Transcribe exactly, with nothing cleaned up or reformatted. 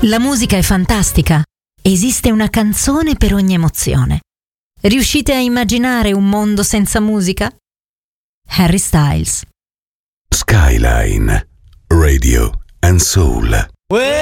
La musica è fantastica. Esiste una canzone per ogni emozione. Riuscite a immaginare un mondo senza musica? Harry Styles. Skyline Radio and Soul.